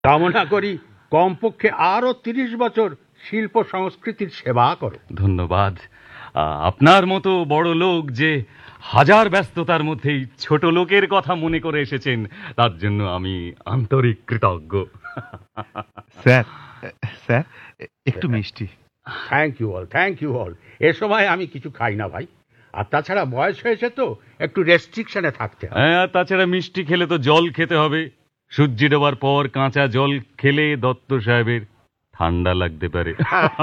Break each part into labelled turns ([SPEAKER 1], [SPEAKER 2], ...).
[SPEAKER 1] কামনা করি কমপক্ষে আরো 30 বছর শিল্প সংস্কৃতির সেবা করো।
[SPEAKER 2] ধন্যবাদ। আপনার মতো বড় লোক যে হাজার ব্যস্ততার মধ্যেই ছোট লোকের কথা মনে করে এসেছেন, তার জন্য আমি আন্তরিক কৃতজ্ঞ।
[SPEAKER 3] স্যার স্যার একটু মিষ্টি।
[SPEAKER 1] Thank you all. এ সময় আমি কিছু খাই না ভাই, আর তাছাড়া বয়স হয়েছে তো একটু রেস্ট্রিকশনে থাকতে হবে।
[SPEAKER 2] হ্যাঁ, তাছাড়া মিষ্টি খেলে তো জল খেতে হবে। সূর্যি ডোবার পর কাঁচা জল খেলে দত্ত সাহেবের ঠান্ডা লাগতে পারে।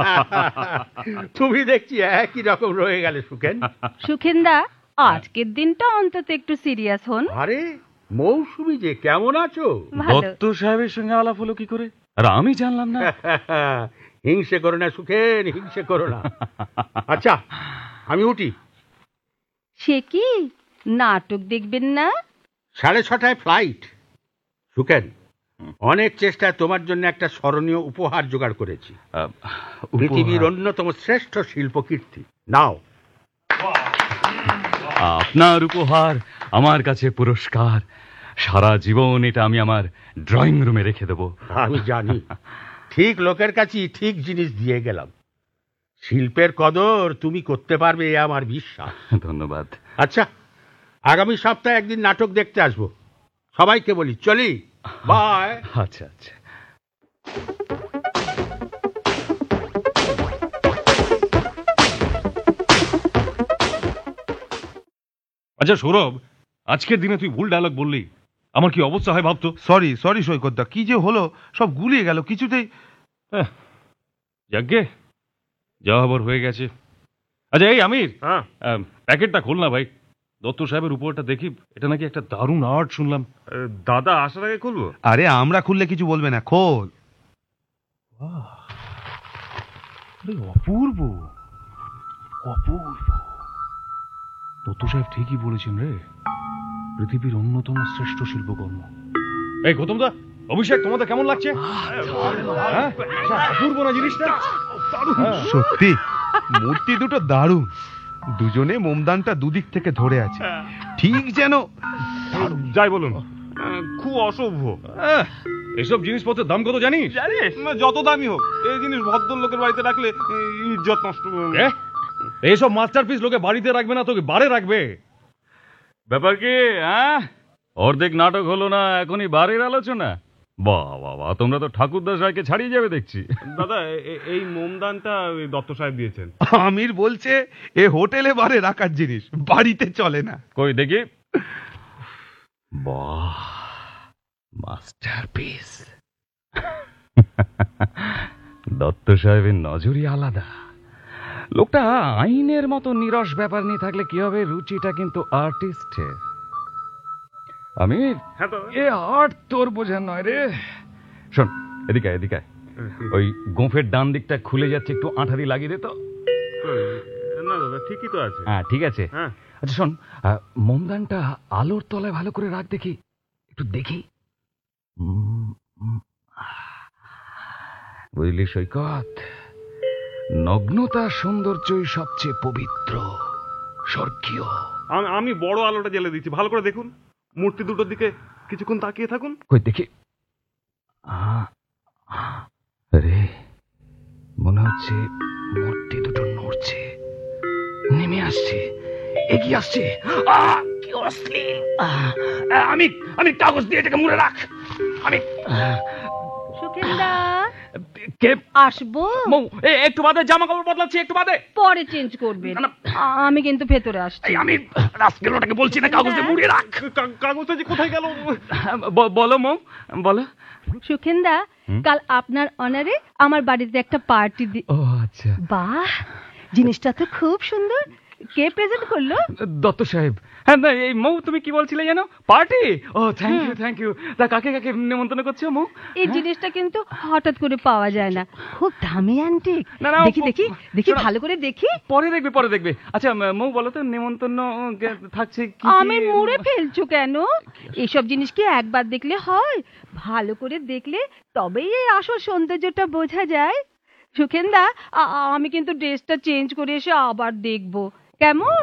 [SPEAKER 1] তুমি দেখছি একই রকম রয়ে গেলে সুখেন।
[SPEAKER 4] সুখেনদা, আজকের দিনটা অন্তত একটু সিরিয়াস হন।
[SPEAKER 1] আরে মৌসুমী যে, কেমন আছো?
[SPEAKER 2] দত্ত সাহেবের সঙ্গে আলাপ হলো কি করে, আর আমি জানলাম না?
[SPEAKER 1] হিংসে করো না সুখেন, হিংসে করো না। আচ্ছা আমি উঠি।
[SPEAKER 4] সে কি নাটক দেখবেন না?
[SPEAKER 1] 6:30 ফ্লাইট। সুখেন, অনেক চেষ্টায় তোমার জন্য একটা স্মরণীয় উপহার জোগাড় করেছি। পৃথিবীর অন্যতম শ্রেষ্ঠ শিল্প কীর্তি। নাও।
[SPEAKER 2] আপনার উপহার আমার কাছে পুরস্কার। সারা জীবন এটা আমি আমার ড্রয়িং রুমে রেখে দেব।
[SPEAKER 1] আমি জানি, ঠিক লোকের কাছে ঠিক জিনিস দিয়ে গেলাম। শিল্পের কদর তুমি করতে পারবে, এ আমার বিশ্বাস।
[SPEAKER 2] ধন্যবাদ।
[SPEAKER 1] আচ্ছা, আগামী সপ্তাহে একদিন নাটক দেখতে আসবো। সবাইকে বলি চলি। বাই।
[SPEAKER 2] আচ্ছা আচ্ছা।
[SPEAKER 5] আচ্ছা সৌরভ, আজকের দিনে তুই ভুল ডায়লগ বললি, আমার কি অবস্থা হয় ভাবতো।
[SPEAKER 3] সরি সৈকতদা, কি যে হলো, সব গুলিয়ে গেল কিছুতেই।
[SPEAKER 5] যাকে যা হবার হয়ে গেছে। আচ্ছা এই আমির, প্যাকেটটা খোল না ভাই। দত্ত সাহেবের উপরটা দেখি, এটা নাকি একটা দারুণ আর্ট শুনলাম। দাদা আসার আগে খুলবো?
[SPEAKER 3] আরে আমরা খুললে কিছু বলবে না, খোল।
[SPEAKER 5] অপূর্ব অপূর্ব। দত্ত সাহেব ঠিকই বলেছেন রে, পৃথিবীর অন্যতম শ্রেষ্ঠ শিল্পকর্ম। এই গৌতম দা, অভিষেক, তোমাদের কেমন লাগছে? অপূর্ব না জিনিসটা?
[SPEAKER 3] সত্যি মূর্তি দুটো দারুণ। দুজনে মোমদানটা দুদিক থেকে ধরে আছে, ঠিক যেন
[SPEAKER 5] যাই বলুন, খুব অসভ্য। এসব জিনিসপত্রের দাম কত জানিস? যত দামি হোক, এই জিনিস ভদ্রলোকের বাড়িতে রাখলে ইজ্জত নষ্ট। এইসব মাস্টারপিস লোকে বাড়িতে রাখবে না, তোকে বারে রাখবে।
[SPEAKER 2] ব্যাপার কি? অর্ধেক নাটক হলো না, এখনই বাড়ির আলোচনা? বাহ বাবা, তোমরা তো ঠাকুরদাস রায়কে ছাড়িয়ে যাবে দেখছি।
[SPEAKER 5] দাদা, এই মোমদানটা দত্ত সাহেব দিয়েছেন।
[SPEAKER 3] আমির বলছে এ হোটেলে বারে রাখার জিনিস, বাড়িতে চলে না।
[SPEAKER 2] কই দেখি। বাহ, মাস্টারপিস। দত্ত সাহেবের নজরই আলাদা। লোকটা আইনের মতো নিরস ব্যাপার নিয়ে থাকলে কি হবে, রুচিটা কিন্তু আর্টিস্টের। আমি এ আর্ট তোর বোঝার নয় রে। শোন, এদিকে এদিকে, ওই গোঁফের ডান দিকটা খুলে যাচ্ছে, একটু আঠা দিয়ে লাগিয়ে দে তো।
[SPEAKER 5] না দাদা, ঠিকই তো আছে।
[SPEAKER 2] হ্যাঁ ঠিক আছে। আচ্ছা শোন, মোমদানটা আলোর তলায় ভালো করে রাখ দেখি, একটু দেখি। বুঝলি সৈকত, নগ্নতা সৌন্দর্যই সবচেয়ে পবিত্র, স্বর্গীয়।
[SPEAKER 5] আমি বড় আলোটা জ্বেলে দিচ্ছি, ভালো করে দেখুন। মূর্তি দুটোর দিকে কিছুক্ষণ তাকিয়ে থাকুন।
[SPEAKER 2] কই দেখি। রে, মনে হচ্ছে মূর্তি দুটো নড়ছে, নেমে আসছে, এগিয়ে আসছে। কি অশ্লীল! আমি কাগজ দিয়ে এটাকে মুড়ে রাখ। আমি
[SPEAKER 4] সুখেনদা,
[SPEAKER 2] কে?
[SPEAKER 4] আসবো?
[SPEAKER 2] একটু বাদে জামা কাপড় বদলাচ্ছি, একটু বাদে।
[SPEAKER 4] পরে চেঞ্জ করবেন, আমি কিন্তু ভেতরে আসছি।
[SPEAKER 2] আমি রাস্কেলটাকে বলছি না, কাগজে মুড়ে রাখ।
[SPEAKER 5] কাগজটা যে কোথায় গেল?
[SPEAKER 2] বলো মৌ, বলো।
[SPEAKER 4] সুখেনদা, কাল আপনার অনারে আমার বাড়িতে একটা পার্টি।
[SPEAKER 2] ও আচ্ছা।
[SPEAKER 4] বাহ, জিনিসটা তো খুব সুন্দর। কে প্রেজেন্ট করলো?
[SPEAKER 2] দত্ত সাহেব। হ্যাঁ না, এই মৌ তুমি কি বলছিলে জানো? পার্টি? O thank you. তা কাকে কাকে নিমন্ত্রণ করছো মৌ?
[SPEAKER 4] এই জিনিসটা কিন্তু হঠাৎ করে পাওয়া যায় না, খুব দামি অ্যান্টিক। দেখি দেখি দেখি, ভালো করে দেখি।
[SPEAKER 2] পরে দেখবে। আচ্ছা মৌ, বলো তো নিমন্ত্রণ থাকছে কি?
[SPEAKER 4] আমি মুড়ে ফেলছো কেন? এসব জিনিস কি একবার দেখলে হয়? ভালো করে দেখলে তবেই এই আসল সৌন্দর্যটা বোঝা যায়। সুখেনদা, আমি কিন্তু ড্রেসটা চেঞ্জ করে এসে আবার দেখবো, কেমন?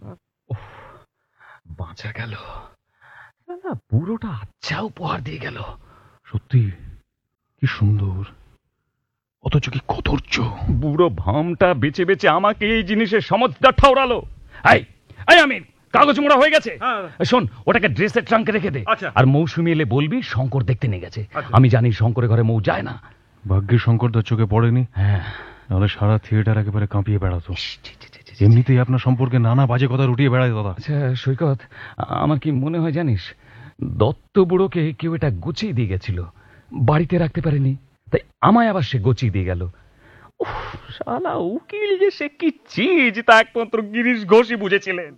[SPEAKER 2] বাঁচা গেল, পুরোটা আচ্ছা উপহার দিয়ে গেল।
[SPEAKER 5] সত্যি
[SPEAKER 3] কি সুন্দর, অথচ কি কদর্য।
[SPEAKER 2] বুড়ো ভামটা বেঁচে বেঁচে আমাকে এই জিনিসের সমঝদার ঠাউরালো। এই এই আমির, কাগজ মোড়া হয়ে গেছে। শোন, ওটাকে ড্রেসের ট্রাঙ্কে রেখে দে। আর মৌসুমি এলে বলবি শঙ্কর দেখতে নিয়ে গেছে। আমি জানি শঙ্করের ঘরে মৌ যায় না।
[SPEAKER 3] ভাগ্যে শঙ্করদার চোখে পড়েনি,
[SPEAKER 2] হ্যাঁ,
[SPEAKER 3] নাহলে সারা থিয়েটার একেবারে কাঁপিয়ে বেড়াতো। এমনিতেই আপনার সম্পর্কে নানা বাজে কথা রুটিয়ে বেড়ায় দাদা।
[SPEAKER 2] আচ্ছা সৈকত, আমার কি মনে হয় জানিস, দত্ত বুড়োকে কেউ এটা গুছিয়ে দিয়ে গেছিল, বাড়িতে রাখতে পারেনি, তাই আমায় আবার সে গুছিয়ে দিয়ে গেল। উফ, শালা উকিল যে সে কি চিজ তা একমাত্র গিরিশ ঘোষই বুঝেছিলেন।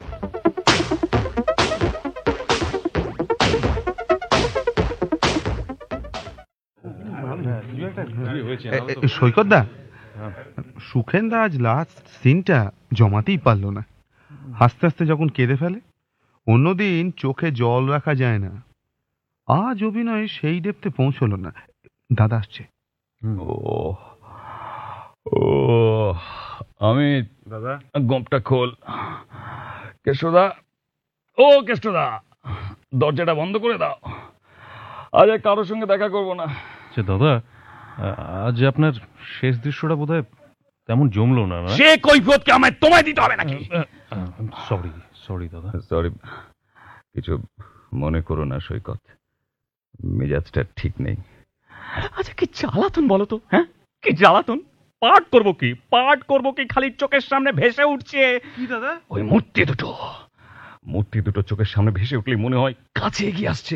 [SPEAKER 3] সৈকতদা, সুখেনদা আজ লাস্ট সিনটা জমাতেই পারলো না। হাসতে হাসতে যখন কেঁদে ফেলে, অন্যদিন চোখে জল রাখা যায় না। আজ অভিনয় সেই ডেপতে পৌঁছলো না। দাদা আসছে।
[SPEAKER 2] ও ও আমি
[SPEAKER 5] দাদা,
[SPEAKER 2] গোপটা খোল। কেষ্টদা, ও কেষ্টদা, দরজাটা বন্ধ করে দাও। আজ আর কারোর সঙ্গে দেখা করবো না।
[SPEAKER 3] আচ্ছা দাদা, আজ আপনার শেষ দৃশ্যটা বোধহয় তেমন জমলো না।
[SPEAKER 2] সে কৈফিয়তকে আমায় তোমায় দিতে হবে নাকি?
[SPEAKER 3] সরি সরি দাদা।
[SPEAKER 2] সরি, কিছু মনে করো না সৈকত, মেজাজটা ঠিক নেই। আচ্ছা কি জ্বালাতন বলো তো, হ্যাঁ কি জ্বালাতন? পাঠ করবো কি খালি চোখের সামনে ভেসে উঠছে।
[SPEAKER 5] কি দাদা?
[SPEAKER 2] ওই মূর্তি দুটো চোখের সামনে ভেসে উঠলেই মনে হয় কাছে এগিয়ে আসছে,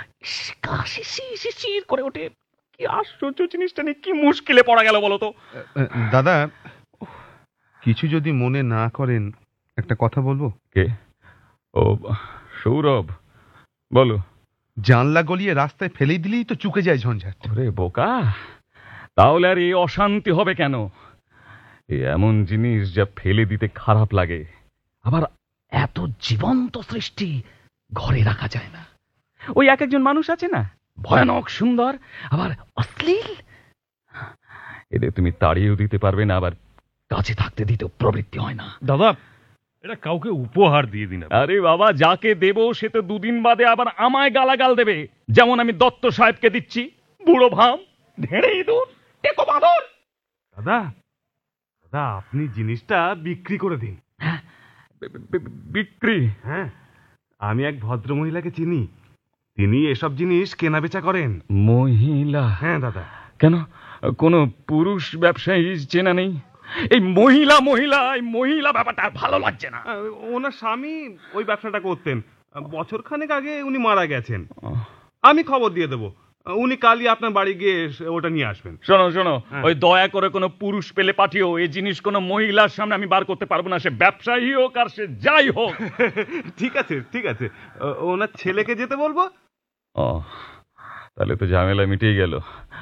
[SPEAKER 2] শিশির করে ওঠে। কি আশ্চর্য জিনিসটা নিয়ে কি মুশকিলে পড়া গেল বলো তো।
[SPEAKER 3] দাদা, কিছু যদি মনে না করেন একটা কথা বলবো।
[SPEAKER 2] কে? ও সৌরভ, বলো।
[SPEAKER 3] জানলা গলিয়ে রাস্তায় ফেলে দিলেই তো চুকে যায় ঝঞ্ঝাট।
[SPEAKER 2] ওরে বোকা, তাহলে আর এই অশান্তি হবে কেন? এমন জিনিস যা ফেলে দিতে খারাপ লাগে, আবার এত জীবন্ত সৃষ্টি ঘরে রাখা যায় না। ওই এক একজন মানুষ আছে না, ভয়ানক সুন্দর আবার অশ্লীল, এদের তুমি তাড়িয়েও দিতে পারবে না, আবার কাছে থাকতে দিতেও প্রবৃত্তি হয় না।
[SPEAKER 5] দাদা, এটা কাউকে উপহার দিয়ে দিন।
[SPEAKER 2] আরে বাবা, যাকে দেব সে তো দুদিন বাদে আবার আমায় গালাগাল দেবে, যেমন আমি দত্ত সাহেবকে দিচ্ছি। বুড়ো ভাম, ঢেড়ে ইঁদুর, টেকো বাঁদর।
[SPEAKER 5] দাদা, দাদা আপনি জিনিসটা বিক্রি করে দিন।
[SPEAKER 2] বিক্রি?
[SPEAKER 5] হ্যাঁ, আমি এক ভদ্র মহিলাকে চিনি, তিনি এসব জিনিস কেনা বেচা করেন।
[SPEAKER 2] মহিলা?
[SPEAKER 5] হ্যাঁ দাদা।
[SPEAKER 2] কেন, কোনো পুরুষ ব্যবসায়ী চেনা নেই? এই মহিলা ব্যাপারটা ভালো লাগছে না।
[SPEAKER 5] ওনার স্বামী ওই ব্যবসাটা করতেন, বছর খানেক আগে উনি মারা গেছেন। আমি খবর দিয়ে দেবো, উনি কালই আপনার বাড়ি গিয়ে ওটা নিয়ে আসবেন।
[SPEAKER 2] শোনো, ওই দয়া করে কোনো পুরুষ পেলে পাঠিও। এই জিনিস কোনো মহিলার সামনে আমি বার করতে পারবো না, সে ব্যবসায়ী হোক আর সে যাই হোক।
[SPEAKER 5] ঠিক আছে, ওনার ছেলেকে যেতে বলবো।
[SPEAKER 2] ও, তাহলে তো ঝামেলা মিটেই গেল।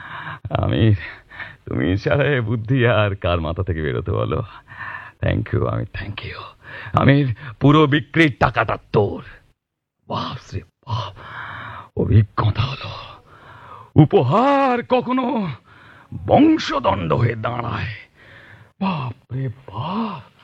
[SPEAKER 2] তুমি ছাড়া বুদ্ধি আর কার মাথা থেকে বেরোতে বলো। Thank you. আমি পুরো বিক্রির টাকাটা তোর। বাপ রে বাপ, অভিজ্ঞতা হলো, উপহার কখনো বংশদণ্ড হয়ে দাঁড়ায়। বাপ রে বাপ।